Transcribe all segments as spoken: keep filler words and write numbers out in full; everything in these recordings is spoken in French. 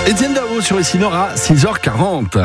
Étienne Dao sur Ici Nord à six heures quarante.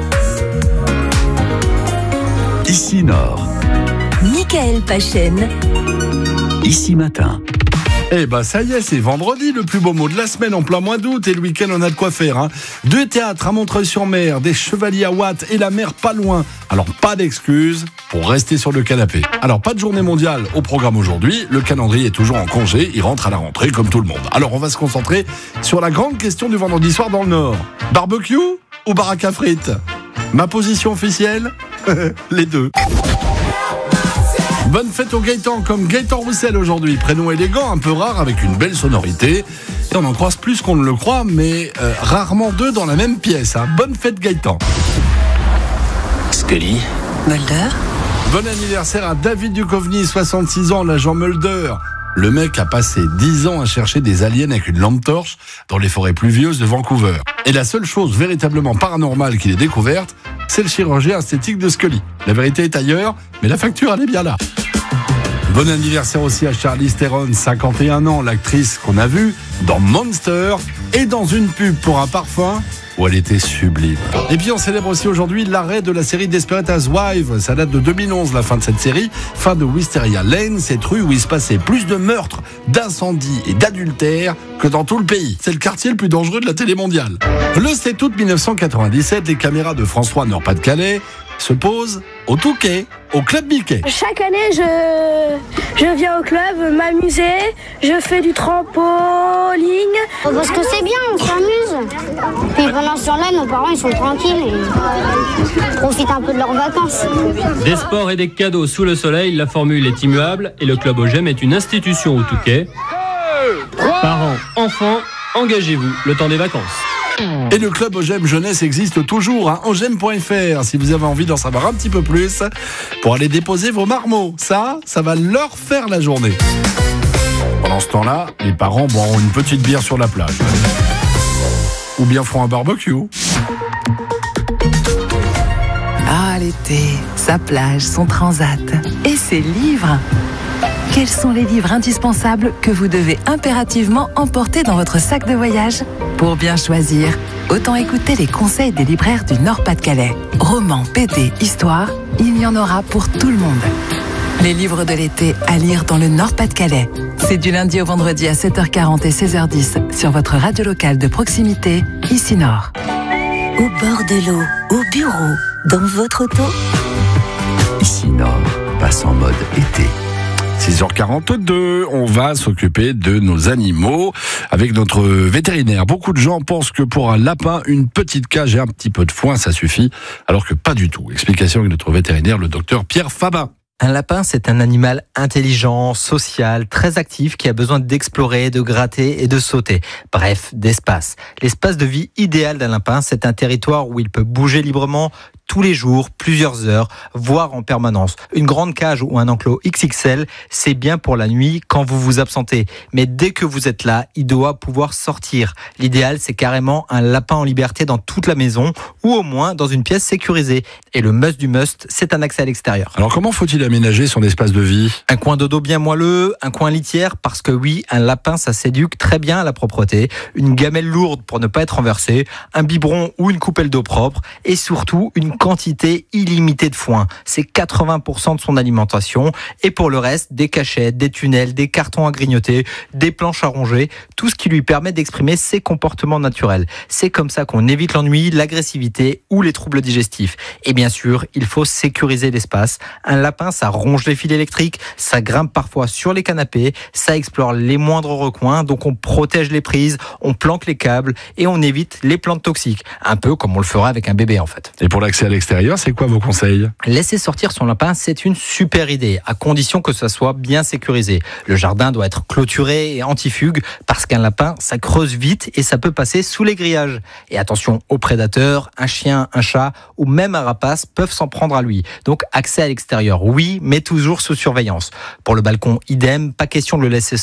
Ici Nord. Michael Pachen. Ici Matin. Eh ben ça y est, c'est vendredi, le plus beau mot de la semaine en plein mois d'août, et le week-end on a de quoi faire. Hein. Deux théâtres à Montreuil-sur-Mer, des Chevaliers à Watt et la mer pas loin. Alors pas d'excuses pour rester sur le canapé. Alors pas de journée mondiale au programme aujourd'hui, le calendrier est toujours en congé, il rentre à la rentrée comme tout le monde. Alors on va se concentrer sur la grande question du vendredi soir dans le Nord. Barbecue ou baraque à frites? Ma position officielle? Les deux. Bonne fête au Gaëtan, comme Gaëtan Roussel aujourd'hui. Prénom élégant, un peu rare, avec une belle sonorité. Et on en croise plus qu'on ne le croit, mais euh, rarement deux dans la même pièce. Hein. Bonne fête Gaëtan. Scully. Mulder. Bon anniversaire à David Duchovny, soixante-six ans, l'agent Mulder. Le mec a passé dix ans à chercher des aliens avec une lampe torche dans les forêts pluvieuses de Vancouver. Et la seule chose véritablement paranormale qu'il ait découverte, c'est le chirurgien esthétique de Scully. La vérité est ailleurs, mais la facture, elle est bien là. Bon anniversaire aussi à Charlize Theron, cinquante et un ans, l'actrice qu'on a vue dans Monster et dans une pub pour un parfum où elle était sublime. Et puis on célèbre aussi aujourd'hui l'arrêt de la série Desperate Housewives. Ça date de deux mille onze, la fin de cette série. Fin de Wisteria Lane, cette rue où il se passait plus de meurtres, d'incendies et d'adultères que dans tout le pays. C'est le quartier le plus dangereux de la télé mondiale. Le sept août mille neuf cent quatre-vingt-dix-sept, les caméras de France trois Nord-Pas-de-Calais se posent au Touquet, au Club Mickey. Chaque année, je, je viens au club m'amuser, je fais du trampoline. Parce que c'est bien, on s'amuse. Puis pendant ce temps-là, nos parents ils sont tranquilles et profitent un peu de leurs vacances. Des sports et des cadeaux sous le soleil, la formule est immuable et le club Ogem est une institution au Touquet. Parents, enfants, engagez-vous le temps des vacances. Et le club Ogem Jeunesse existe toujours, hein, ogem point f r, si vous avez envie d'en savoir un petit peu plus, pour aller déposer vos marmots. Ça, ça va leur faire la journée. Pendant ce temps-là, les parents boiront une petite bière sur la plage. Ou bien feront un barbecue. Ah, l'été, sa plage, son transat et ses livres. Quels sont les livres indispensables que vous devez impérativement emporter dans votre sac de voyage? Pour bien choisir, autant écouter les conseils des libraires du Nord-Pas-de-Calais. Romans, B D, histoire, il y en aura pour tout le monde. Les livres de l'été à lire dans le Nord-Pas-de-Calais. C'est du lundi au vendredi à sept heures quarante et seize heures dix sur votre radio locale de proximité, Ici Nord. Au bord de l'eau, au bureau, dans votre auto. Ici Nord passe en mode été. six heures quarante-deux, on va s'occuper de nos animaux avec notre vétérinaire. Beaucoup de gens pensent que pour un lapin, une petite cage et un petit peu de foin, ça suffit, alors que pas du tout. Explication avec notre vétérinaire, le docteur Pierre Fabin. Un lapin, c'est un animal intelligent, social, très actif, qui a besoin d'explorer, de gratter et de sauter. Bref, d'espace. L'espace de vie idéal d'un lapin, c'est un territoire où il peut bouger librement, tous les jours, plusieurs heures, voire en permanence. Une grande cage ou un enclos X X L, c'est bien pour la nuit quand vous vous absentez. Mais dès que vous êtes là, il doit pouvoir sortir. L'idéal, c'est carrément un lapin en liberté dans toute la maison ou au moins dans une pièce sécurisée. Et le must du must, c'est un accès à l'extérieur. Alors comment faut-il aménager son espace de vie? Un coin dodo bien moelleux, un coin litière, parce que oui, un lapin, ça s'éduque très bien à la propreté. Une gamelle lourde pour ne pas être renversée, un biberon ou une coupelle d'eau propre et surtout une quantité illimitée de foin. C'est quatre-vingts pour cent de son alimentation. Et pour le reste, des cachettes, des tunnels, des cartons à grignoter, des planches à ronger, tout ce qui lui permet d'exprimer ses comportements naturels. C'est comme ça qu'on évite l'ennui, l'agressivité ou les troubles digestifs. Et bien sûr, il faut sécuriser l'espace. Un lapin, ça ronge les fils électriques, ça grimpe parfois sur les canapés, ça explore les moindres recoins, donc on protège les prises, on planque les câbles et on évite les plantes toxiques. Un peu comme on le fera avec un bébé en fait. Et pour l'accès à l'extérieur, c'est quoi vos conseils? Laisser sortir son lapin, c'est une super idée, à condition que ça soit bien sécurisé. Le jardin doit être clôturé et anti-fugue, parce qu'un lapin, ça creuse vite et ça peut passer sous les grillages. Et attention aux prédateurs, un chien, un chat ou même un rapace peuvent s'en prendre à lui. Donc accès à l'extérieur, oui, mais toujours sous surveillance. Pour le balcon, idem, pas question de le laisser